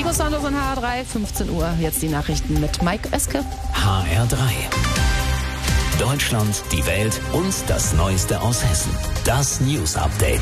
Nico Santos und HR3, 15 Uhr. Jetzt die Nachrichten mit Mike Oeske. HR3. Deutschland, die Welt und das Neueste aus Hessen. Das News Update.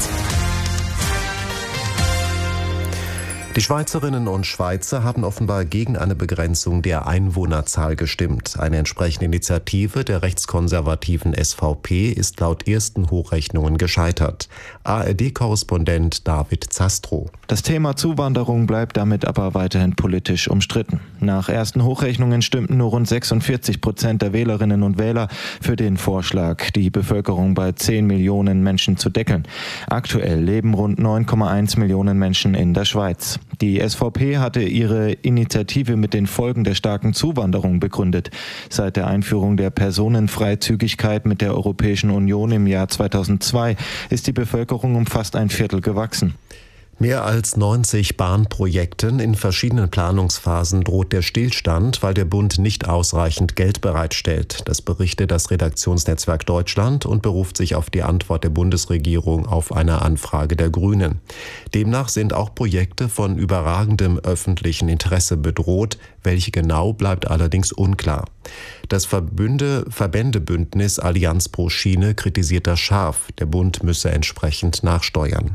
Die Schweizerinnen und Schweizer haben offenbar gegen eine Begrenzung der Einwohnerzahl gestimmt. Eine entsprechende Initiative der rechtskonservativen SVP ist laut ersten Hochrechnungen gescheitert. ARD-Korrespondent David Zastrow. Das Thema Zuwanderung bleibt damit aber weiterhin politisch umstritten. Nach ersten Hochrechnungen stimmten nur rund 46% der Wählerinnen und Wähler für den Vorschlag, die Bevölkerung bei 10 Millionen Menschen zu deckeln. Aktuell leben rund 9,1 Millionen Menschen in der Schweiz. Die SVP hatte ihre Initiative mit den Folgen der starken Zuwanderung begründet. Seit der Einführung der Personenfreizügigkeit mit der Europäischen Union im Jahr 2002 ist die Bevölkerung um fast ein Viertel gewachsen. Mehr als 90 Bahnprojekten in verschiedenen Planungsphasen droht der Stillstand, weil der Bund nicht ausreichend Geld bereitstellt. Das berichtet das Redaktionsnetzwerk Deutschland und beruft sich auf die Antwort der Bundesregierung auf eine Anfrage der Grünen. Demnach sind auch Projekte von überragendem öffentlichen Interesse bedroht. Welche genau, bleibt allerdings unklar. Das Verbändebündnis Allianz pro Schiene kritisiert das scharf. Der Bund müsse entsprechend nachsteuern.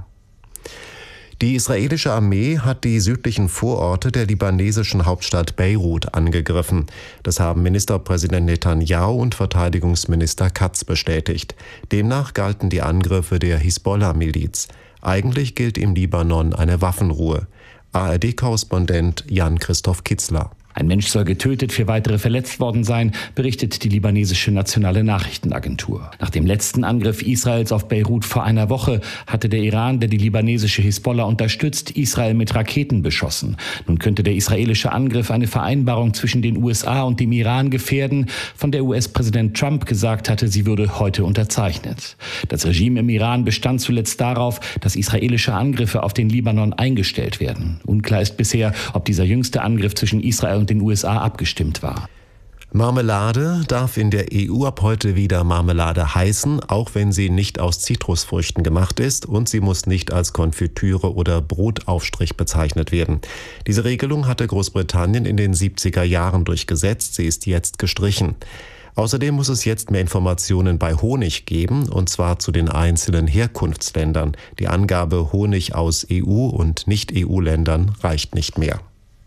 Die israelische Armee hat die südlichen Vororte der libanesischen Hauptstadt Beirut angegriffen. Das haben Ministerpräsident Netanyahu und Verteidigungsminister Katz bestätigt. Demnach galten die Angriffe der Hisbollah-Miliz. Eigentlich gilt im Libanon eine Waffenruhe. ARD-Korrespondent Jan-Christoph Kitzler. Ein Mensch soll getötet, 4 weitere verletzt worden sein, berichtet die libanesische nationale Nachrichtenagentur. Nach dem letzten Angriff Israels auf Beirut vor einer Woche hatte der Iran, der die libanesische Hisbollah unterstützt, Israel mit Raketen beschossen. Nun könnte der israelische Angriff eine Vereinbarung zwischen den USA und dem Iran gefährden, von der US-Präsident Trump gesagt hatte, sie würde heute unterzeichnet. Das Regime im Iran bestand zuletzt darauf, dass israelische Angriffe auf den Libanon eingestellt werden. Unklar ist bisher, ob dieser jüngste Angriff zwischen Israel und den USA abgestimmt war. Marmelade darf in der EU ab heute wieder Marmelade heißen, auch wenn sie nicht aus Zitrusfrüchten gemacht ist, und sie muss nicht als Konfitüre oder Brotaufstrich bezeichnet werden. Diese Regelung hatte Großbritannien in den 70er Jahren durchgesetzt, sie ist jetzt gestrichen. Außerdem muss es jetzt mehr Informationen bei Honig geben, und zwar zu den einzelnen Herkunftsländern. Die Angabe Honig aus EU- und Nicht-EU-Ländern reicht nicht mehr.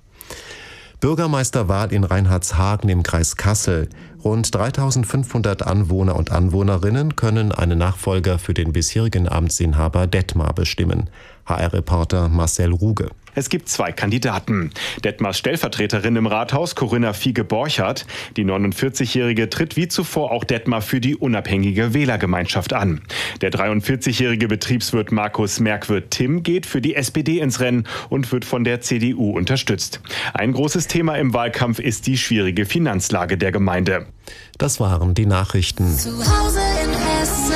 Bürgermeisterwahl in Reinhardshagen im Kreis Kassel. Rund 3.500 Anwohner und Anwohnerinnen können einen Nachfolger für den bisherigen Amtsinhaber Detmar bestimmen. HR-Reporter Marcel Ruge. Es gibt 2 Kandidaten. Detmars Stellvertreterin im Rathaus, Corinna Fiege-Borchardt. Die 49-Jährige tritt wie zuvor auch Detmar für die unabhängige Wählergemeinschaft an. Der 43-jährige Betriebswirt Markus Merkwirth-Timm geht für die SPD ins Rennen und wird von der CDU unterstützt. Ein großes Thema im Wahlkampf ist die schwierige Finanzlage der Gemeinde. Das waren die Nachrichten. Zu Hause in Hessen.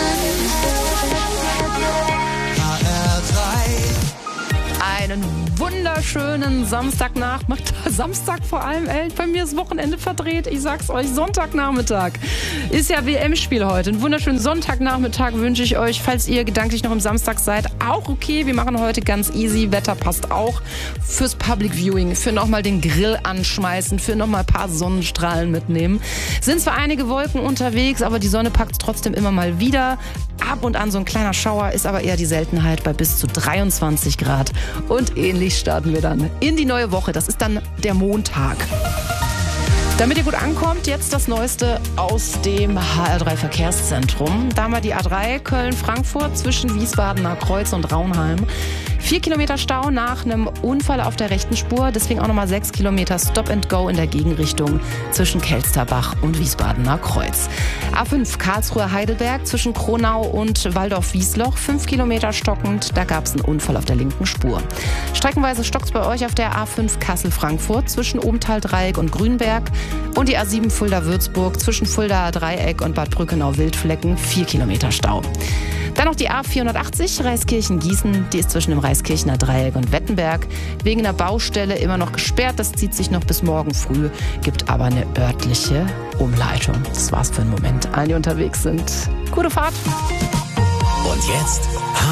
Einen wunderschönen Samstagnachmittag. Samstag vor allem, ey. Bei mir ist Wochenende verdreht. Ich sag's euch, Sonntagnachmittag. Ist ja WM-Spiel heute. Einen wunderschönen Sonntagnachmittag wünsche ich euch. Falls ihr gedanklich noch im Samstag seid, auch okay. Wir machen heute ganz easy. Wetter passt auch. Fürs Public Viewing, für nochmal den Grill anschmeißen, für nochmal ein paar Sonnenstrahlen mitnehmen. Sind zwar einige Wolken unterwegs, aber die Sonne packt trotzdem immer mal wieder. Ab und an so ein kleiner Schauer, ist aber eher die Seltenheit bei bis zu 23 Grad. Und ähnlich starten wir dann in die neue Woche. Das ist dann der Montag. Damit ihr gut ankommt, jetzt das Neueste aus dem HR3 Verkehrszentrum. Da mal die A3 Köln-Frankfurt zwischen Wiesbadener Kreuz und Raunheim. 4 Kilometer Stau nach einem Unfall auf der rechten Spur. Deswegen auch nochmal 6 Kilometer Stop and Go in der Gegenrichtung zwischen Kelsterbach und Wiesbadener Kreuz. A5 Karlsruhe-Heidelberg zwischen Kronau und Waldorf-Wiesloch. 5 Kilometer stockend. Da gab es einen Unfall auf der linken Spur. Streckenweise stockt es bei euch auf der A5 Kassel-Frankfurt zwischen Obenthal-Dreieck und Grünberg. Und die A7 Fulda-Würzburg zwischen Fulda-Dreieck und Bad Brückenau-Wildflecken. 4 Kilometer Stau. Dann noch die A480 Reiskirchen-Gießen, die ist zwischen dem Reiskirchener Dreieck und Wettenberg. Wegen einer Baustelle immer noch gesperrt, das zieht sich noch bis morgen früh, gibt aber eine örtliche Umleitung. Das war's für einen Moment. Alle, die unterwegs sind, gute Fahrt. Und jetzt